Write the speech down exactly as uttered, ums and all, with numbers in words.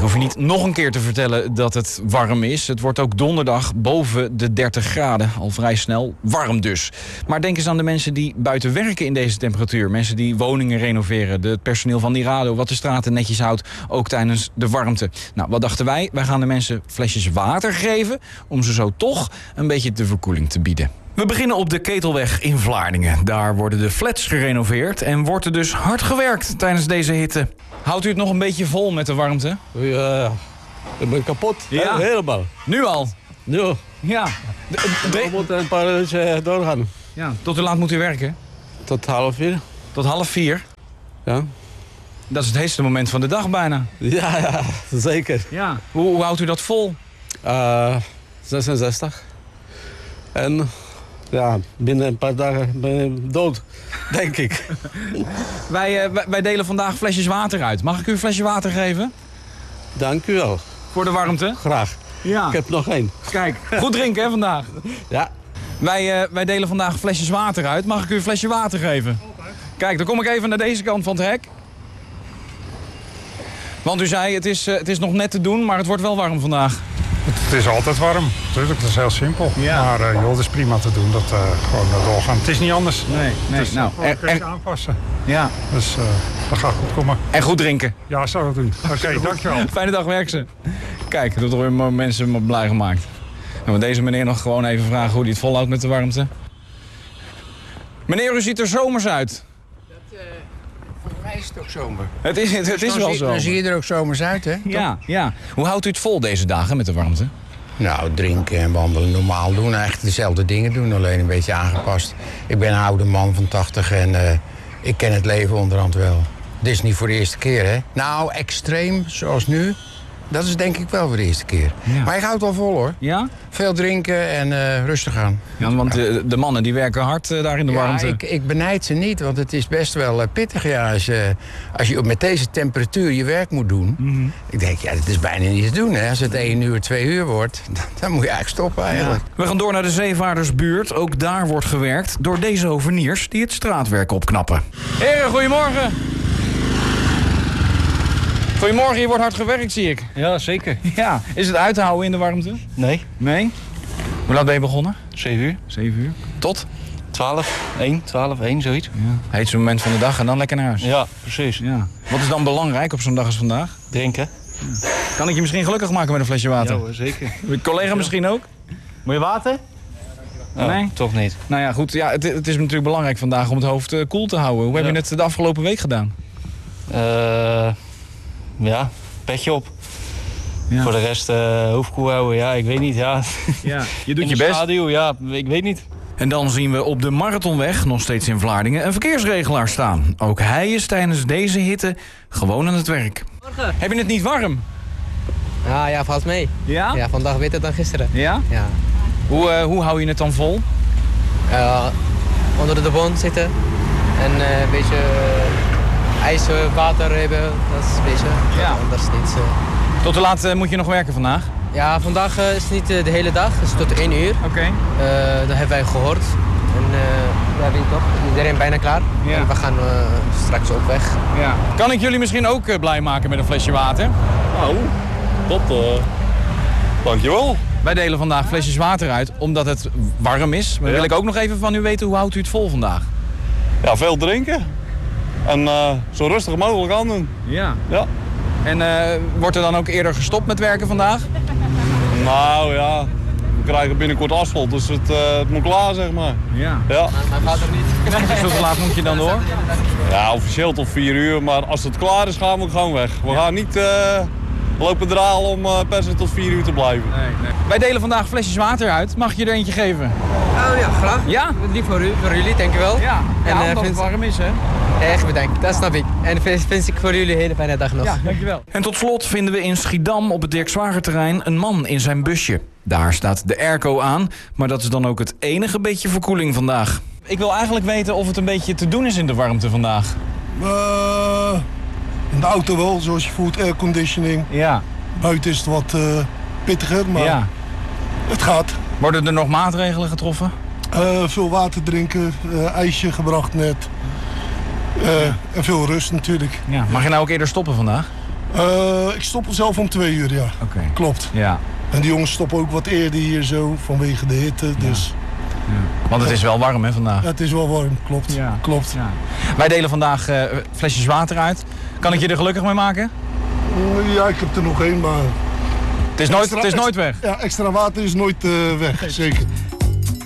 hoef je niet nog een keer te vertellen dat het warm is. Het wordt ook donderdag boven de dertig graden. Al vrij snel, warm dus. Maar denk eens aan de mensen die buiten werken in deze temperatuur. Mensen die woningen renoveren. De, het personeel van die Rado wat de straten netjes houdt. Ook tijdens de warmte. Nou, wat dachten wij? Wij gaan de mensen flesjes water geven. Om ze zo toch een beetje de verkoeling te bieden. We beginnen op de Ketelweg in Vlaardingen. Daar worden de flats gerenoveerd en wordt er dus hard gewerkt tijdens deze hitte. Houdt u het nog een beetje vol met de warmte? Ja, ik ben kapot. Ja. Helemaal. Nu al? Ja. Ja. De, de, We moeten een paar uurtjes doorgaan. ja. Tot hoe laat moet u werken? Tot half vier. Tot half vier? Ja. Dat is het heetste moment van de dag bijna. Ja, ja, zeker. Ja. Hoe, hoe houdt u dat vol? Uh, zesenzestig. En ja, binnen een paar dagen ben ik dood, denk ik. Wij, uh, wij, wij delen vandaag flesjes water uit. Mag ik u een flesje water geven? Dank u wel. Voor de warmte? Graag. Ja. Ik heb nog één. Kijk, goed drinken hè vandaag. Ja. Wij, uh, wij delen vandaag flesjes water uit. Mag ik u een flesje water geven? Kijk, dan kom ik even naar deze kant van het hek. Want u zei, het is, uh, het is nog net te doen, maar het wordt wel warm vandaag. Het is altijd warm, natuurlijk, dat is heel simpel. Ja. Maar uh, joh, het is prima te doen, dat uh, gewoon uh, doorgaan. Het is niet anders. Nee, nee. Het is Nou, gewoon en, een en, aanpassen. ja. Dus uh, dat gaat goed komen. En goed drinken. Ja, zou dat doen. Oké, okay, dankjewel. Fijne dag, werk ze. Kijk, dat hebben we mensen blij gemaakt. En we deze meneer nog gewoon even vragen hoe hij het volhoudt met de warmte. Meneer, u ziet er zomers uit. Dat, uh, volgens mij is het ook zomer. Het is, het, het is wel zo. Dan zie je er ook zomers uit, hè? Ja, ja. Hoe houdt u het vol deze dagen met de warmte? Nou, drinken en wandelen normaal doen. Eigenlijk dezelfde dingen doen, alleen een beetje aangepast. Ik ben een oude man van tachtig en uh, ik ken het leven onderhand wel. Dit is niet voor de eerste keer, hè? Nou, extreem, zoals nu, dat is denk ik wel voor de eerste keer. Ja. Maar ik houd wel vol, hoor. Ja? Veel drinken en uh, rustig aan. Ja, want de, de mannen die werken hard uh, daar in de ja, warmte. Ik, ik benijd ze niet, want het is best wel uh, pittig. Ja, als, uh, als je met deze temperatuur je werk moet doen. Mm-hmm. Ik denk, ja, dat is bijna niet te doen. Hè. Als het één uur, twee uur wordt, dan, dan moet je eigenlijk stoppen eigenlijk. We gaan door naar de Zeevaardersbuurt. Ook daar wordt gewerkt door deze hoveniers die het straatwerk opknappen. Heren, goedemorgen. Goedemorgen, hier wordt hard gewerkt, zie ik. Ja, zeker. Ja, is het uit te houden in de warmte? Nee. Nee? Hoe laat ben je begonnen? zeven uur. zeven uur. Tot? twaalf, één, twaalf, één, zoiets. Ja. Heetste moment van de dag en dan lekker naar huis. Ja, precies. Ja. Wat is dan belangrijk op zo'n dag als vandaag? Drinken. Ja. Kan ik je misschien gelukkig maken met een flesje water? Ja hoor, zeker. Mijn collega misschien ook? Moet je water? Oh, Nee? Toch niet. Nou ja, goed. Ja, het, het is natuurlijk belangrijk vandaag om het hoofd uh, koel te houden. Hoe heb Ja. je het de afgelopen week gedaan? Uh, ja, petje op. Ja. Voor de rest uh, hoofdkoel houden, ja, ik weet niet. Ja. Ja, je doet In je de best. schaduw, ja, ik weet niet. En dan zien we op de Marathonweg, nog steeds in Vlaardingen, een verkeersregelaar staan. Ook hij is tijdens deze hitte gewoon aan het werk. Morgen. Heb je het niet warm? Ja, ja, valt mee. Ja? Ja, vandaag beter dan gisteren. Ja? Ja. Hoe, uh, hoe hou je het dan vol? Uh, onder de boom zitten en uh, een beetje uh, ijs, water hebben, dat is een beetje. Ja. Anders niet. Uh. Tot hoe laat uh, moet je nog werken vandaag? Ja, vandaag uh, is niet uh, de hele dag, het is tot één uur. Oké. Okay. Uh, dat hebben wij gehoord. En uh, we hebben toch iedereen bijna klaar. Ja. En we gaan uh, straks ook weg. Ja. Kan ik jullie misschien ook uh, blij maken met een flesje water? Nou, dat, uh, dankjewel. Wij delen vandaag flesjes water uit, omdat het warm is. Maar ja. wil ik ook nog even van u weten, hoe houdt u het vol vandaag? Ja, veel drinken. En uh, zo rustig mogelijk aan doen. Ja. Ja. En uh, wordt er dan ook eerder gestopt met werken vandaag? Nou ja, we krijgen binnenkort asfalt, dus het, uh, het moet klaar, zeg maar. Ja. Ja. Maar gaat er niet. Dus hoe laat moet je dan door? Ja, officieel tot vier uur, maar als het klaar is gaan we gewoon weg. We gaan niet uh, lopen dralen om uh, per se tot vier uur te blijven. Nee, nee. Wij delen vandaag flesjes water uit. Mag ik je er eentje geven? Oh ja, graag. Ja? Lief voor, u, voor jullie, dankjewel. Ja, ja En, uh, omdat het vind- warm is, hè? Echt bedankt, dat snap ik. En wens ik voor jullie een hele fijne dag nog. Ja, dankjewel. En tot slot vinden we in Schiedam op het Dirk Zwagerterrein een man in zijn busje. Daar staat de airco aan, maar dat is dan ook het enige beetje verkoeling vandaag. Ik wil eigenlijk weten of het een beetje te doen is in de warmte vandaag. Uh, in de auto wel, zoals je voelt, airconditioning. Ja. Buiten is het wat uh, pittiger, maar Ja. het gaat. Worden er nog maatregelen getroffen? Uh, veel water drinken, uh, ijsje gebracht net. Uh, en veel rust natuurlijk. Ja. Mag je nou ook eerder stoppen vandaag? Uh, ik stop zelf om twee uur, ja. Oké. Klopt. Ja. En die jongens stoppen ook wat eerder hier zo, vanwege de hitte. Dus. Ja. Want het is wel warm, hè, vandaag? Ja, het is wel warm, klopt. Ja. klopt. Ja. Wij delen vandaag uh, flesjes water uit. Kan ik je er gelukkig mee maken? Ja, ik heb er nog één, maar... Het is nooit, extra, het is nooit weg? Ja, extra water is nooit uh, weg, zeker.